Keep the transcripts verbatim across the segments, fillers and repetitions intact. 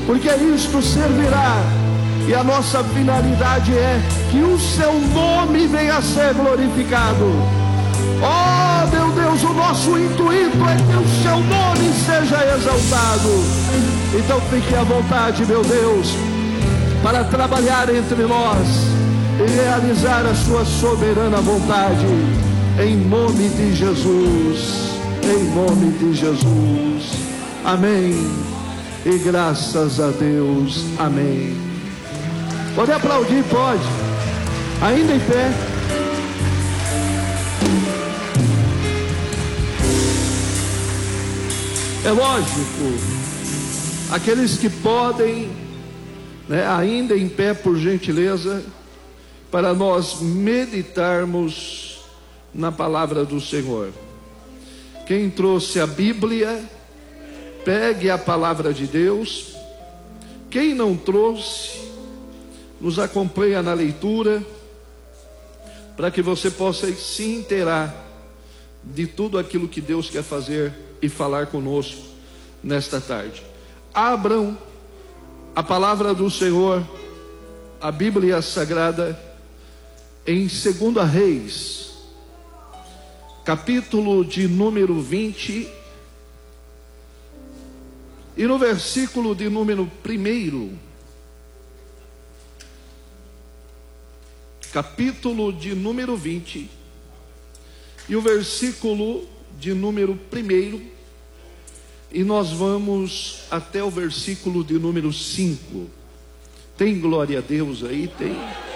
porque isto servirá, e a nossa finalidade é que o seu nome venha a ser glorificado. Oh, meu Deus, o nosso intuito é que o seu nome seja exaltado. Então fique à vontade, meu Deus, para trabalhar entre nós e realizar a sua soberana vontade, em nome de Jesus, em nome de Jesus, amém, e graças a Deus, amém. Pode aplaudir, pode, ainda em pé. É lógico, aqueles que podem, né, ainda em pé, por gentileza, para nós meditarmos na palavra do Senhor. Quem trouxe a Bíblia, pegue a palavra de Deus. Quem não trouxe, nos acompanha na leitura, para que você possa se inteirar de tudo aquilo que Deus quer fazer e falar conosco nesta tarde. Abram a palavra do Senhor, a Bíblia Sagrada, em Segunda Reis, capítulo de número vinte, e no versículo de número primeiro, capítulo de número vinte, e o versículo de número primeiro, e nós vamos até o versículo de número cinco. Tem glória a Deus aí? Tem.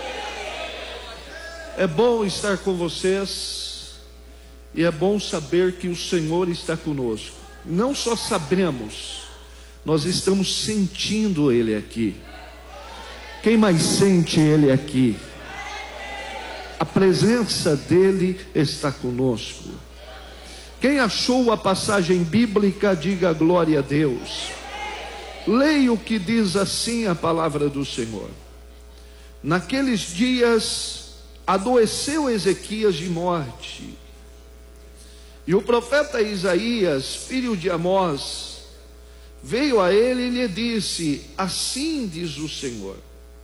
É bom estar com vocês, e é bom saber que o Senhor está conosco. Não só sabemos, nós estamos sentindo Ele aqui. Quem mais sente Ele aqui? A presença dEle está conosco. Quem achou a passagem bíblica, diga glória a Deus. Leia o que diz assim a palavra do Senhor. Naqueles dias adoeceu Ezequias de morte, e o profeta Isaías, filho de Amós, veio a ele e lhe disse: assim diz o Senhor,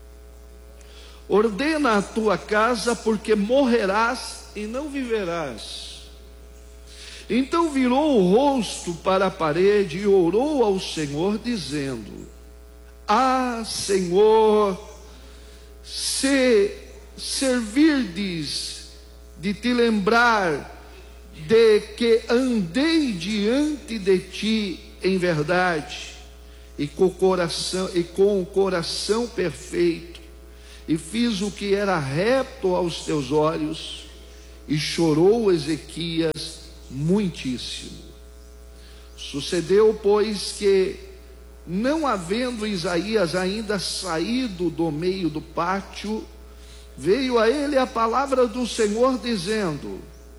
ordena a tua casa, porque morrerás e não viverás. Então virou o rosto para a parede e orou ao Senhor, dizendo: ah, Senhor, se servirdes de te lembrar de que andei diante de ti em verdade, e com o coração, e com o coração perfeito, e fiz o que era reto aos teus olhos. E chorou Ezequias muitíssimo. Sucedeu, pois, que, não havendo Isaías ainda saído do meio do pátio, veio a ele a palavra do Senhor, dizendo: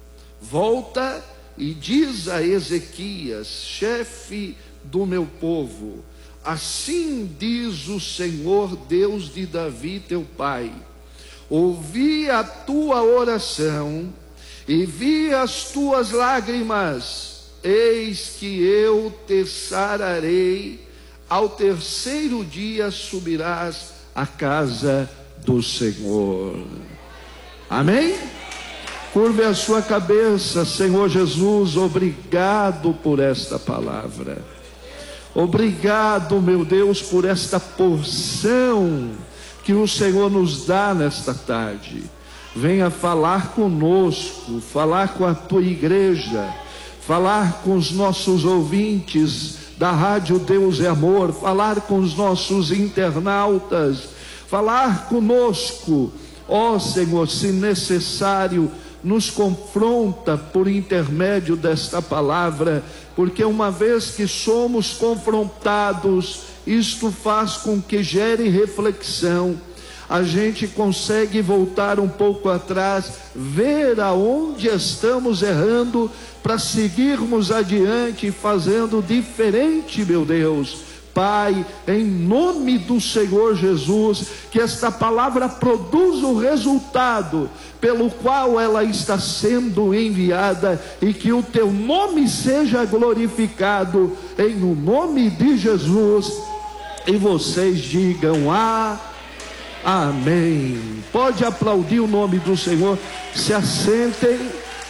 volta e diz a Ezequias, chefe do meu povo, assim diz o Senhor, Deus de Davi teu pai: ouvi a tua oração e vi as tuas lágrimas, eis que eu te sararei, ao terceiro dia subirás à casa do Senhor. Amém? Curve a sua cabeça. Senhor Jesus, obrigado por esta palavra. Obrigado, meu Deus, por esta porção que o Senhor nos dá nesta tarde. Venha falar conosco, falar com a tua igreja, falar com os nossos ouvintes da Rádio Deus é Amor, falar com os nossos internautas, falar conosco, ó Senhor, se necessário, nos confronta por intermédio desta palavra, porque uma vez que somos confrontados, isto faz com que gere reflexão. A gente consegue voltar um pouco atrás, ver aonde estamos errando, para seguirmos adiante fazendo diferente, meu Deus. Pai, em nome do Senhor Jesus, que esta palavra produza o resultado pelo qual ela está sendo enviada, e que o teu nome seja glorificado, em o nome de Jesus. E vocês digam a amém. Pode aplaudir o nome do Senhor. Se assentem,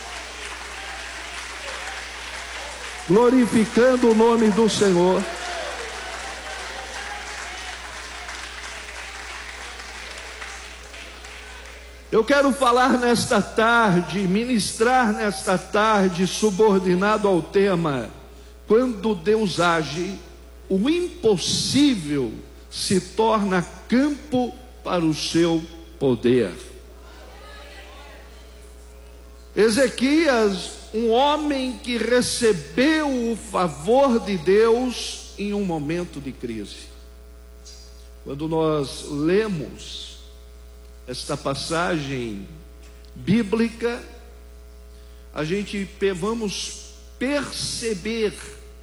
glorificando o nome do Senhor. Eu quero falar nesta tarde, ministrar nesta tarde, subordinado ao tema: quando Deus age, o impossível se torna campo para o seu poder. Ezequias, um homem que recebeu o favor de Deus em um momento de crise. Quando nós lemos esta passagem bíblica, a gente vamos perceber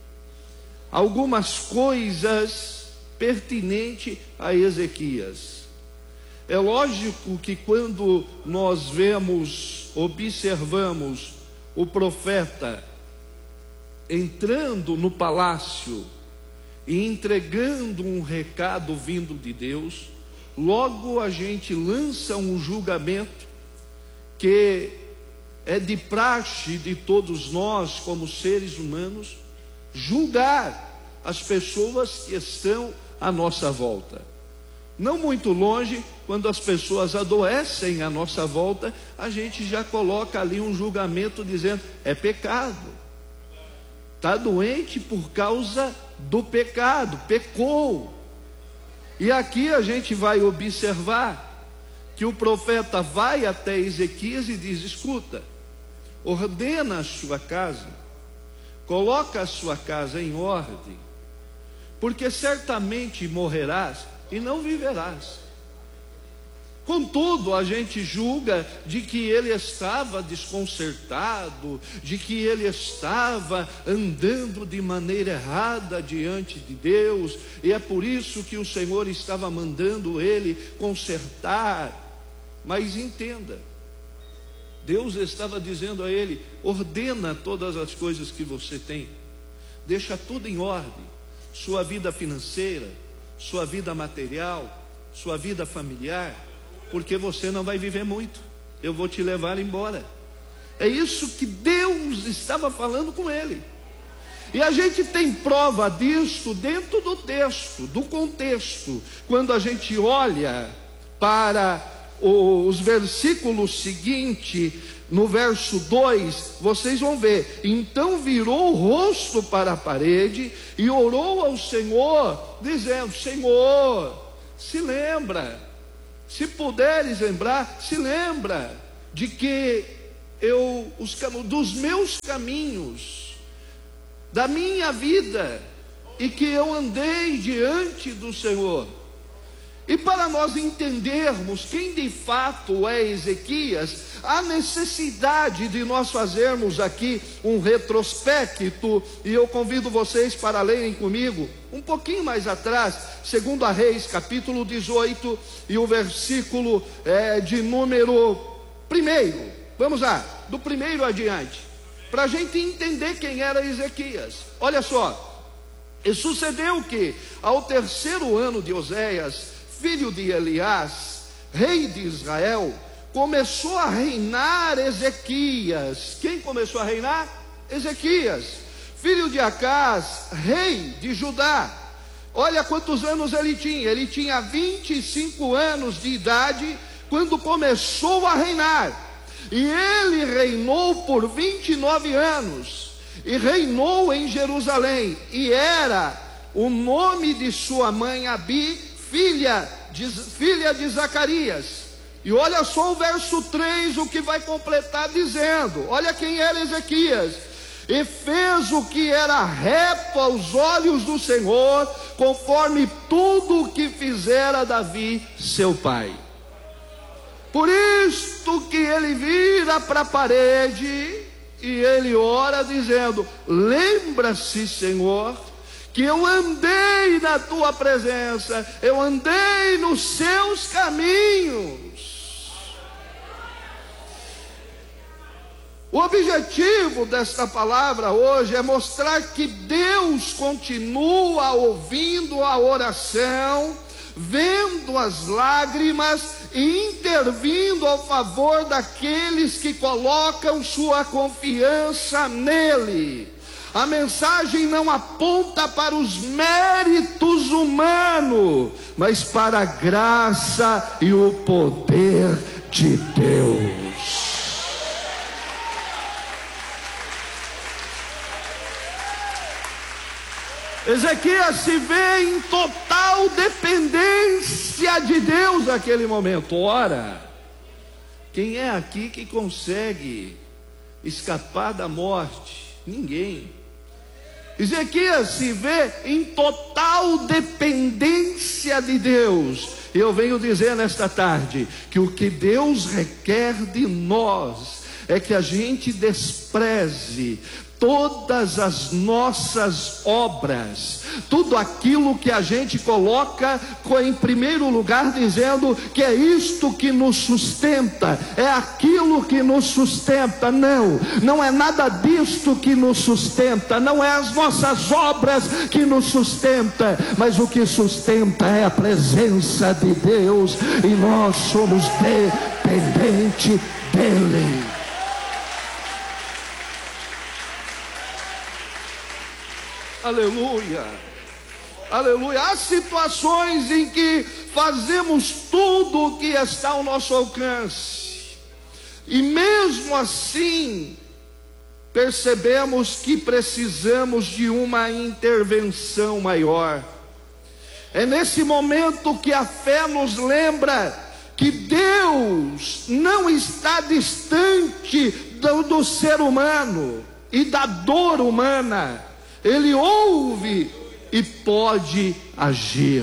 algumas coisas pertinentes a Ezequias. É lógico que quando nós vemos, observamos o profeta entrando no palácio e entregando um recado vindo de Deus, logo a gente lança um julgamento que é de praxe de todos nós, como seres humanos, julgar as pessoas que estão à nossa volta. Não muito longe, quando as pessoas adoecem à nossa volta, a gente já coloca ali um julgamento dizendo: é pecado, está doente por causa do pecado, pecou. E aqui a gente vai observar que o profeta vai até Ezequias e diz: escuta, ordena a sua casa, coloca a sua casa em ordem, porque certamente morrerás e não viverás. Contudo, a gente julga de que ele estava desconcertado, de que ele estava andando de maneira errada diante de Deus, e é por isso que o Senhor estava mandando ele consertar. Mas entenda, Deus estava dizendo a ele: ordena todas as coisas que você tem, deixa tudo em ordem, sua vida financeira, sua vida material, sua vida familiar, porque você não vai viver muito, eu vou te levar embora. É isso que Deus estava falando com ele. E a gente tem prova disso dentro do texto, do contexto. Quando a gente olha para os versículos seguintes, no verso dois, vocês vão ver: então virou o rosto para a parede e orou ao Senhor, dizendo: Senhor, se lembra, se puderes lembrar, se lembra de que eu, os, dos meus caminhos, da minha vida, e que eu andei diante do Senhor. E para nós entendermos quem de fato é Ezequias, há necessidade de nós fazermos aqui um retrospecto, e eu convido vocês para lerem comigo um pouquinho mais atrás, segundo a Reis, capítulo dezoito, e o versículo é, de número primeiro. Vamos lá, do primeiro adiante, para a gente entender quem era Ezequias. Olha só, e sucedeu que ao terceiro ano de Oséias, filho de Eliás, rei de Israel, começou a reinar Ezequias. Quem começou a reinar? Ezequias, filho de Acás, rei de Judá. Olha quantos anos ele tinha. Ele tinha vinte e cinco anos de idade quando começou a reinar. E ele reinou por vinte e nove anos. E reinou em Jerusalém. E era o nome de sua mãe Abi, filha de, filha de Zacarias. E olha só o verso três, o que vai completar dizendo: olha quem era Ezequias: e fez o que era reto aos olhos do Senhor, conforme tudo o que fizera Davi seu pai. Por isto que ele vira para a parede e ele ora dizendo: lembra-se, Senhor, que eu andei na tua presença, eu andei nos seus caminhos. O objetivo desta palavra hoje é mostrar que Deus continua ouvindo a oração, vendo as lágrimas e intervindo ao favor daqueles que colocam sua confiança nele. A mensagem não aponta para os méritos humanos, mas para a graça e o poder de Deus. Ezequias se vê em total dependência de Deus naquele momento. Ora, quem é aqui que consegue escapar da morte? Ninguém. Ezequias se vê em total dependência de Deus. Eu venho dizer nesta tarde que o que Deus requer de nós é que a gente despreze todas as nossas obras, tudo aquilo que a gente coloca em primeiro lugar, dizendo que é isto que nos sustenta, é aquilo que nos sustenta. Não, não é nada disto que nos sustenta, não é as nossas obras que nos sustenta, mas o que sustenta é a presença de Deus, e nós somos dependentes dele. Aleluia, aleluia. Há situações em que fazemos tudo o que está ao nosso alcance, e mesmo assim percebemos que precisamos de uma intervenção maior. É nesse momento que a fé nos lembra que Deus não está distante do, do ser humano e da dor humana. Ele ouve e pode agir.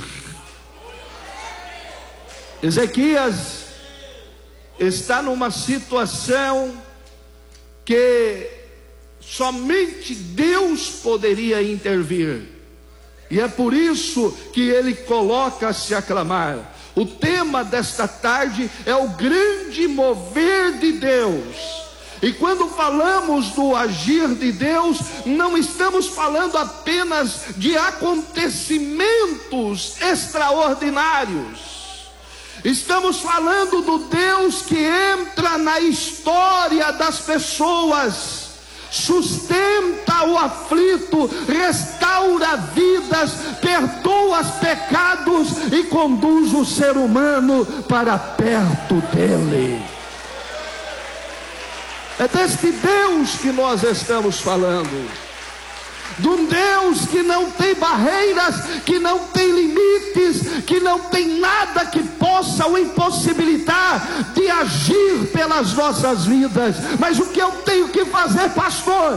Ezequias está numa situação que somente Deus poderia intervir, e é por isso que ele coloca-se a clamar. O tema desta tarde é o grande mover de Deus. E quando falamos do agir de Deus, não estamos falando apenas de acontecimentos extraordinários. Estamos falando do Deus que entra na história das pessoas, sustenta o aflito, restaura vidas, perdoa os pecados e conduz o ser humano para perto dele. É deste Deus que nós estamos falando, de um Deus que não tem barreiras, que não tem limites, que não tem nada que possa o impossibilitar de agir pelas nossas vidas. Mas o que eu tenho que fazer, pastor?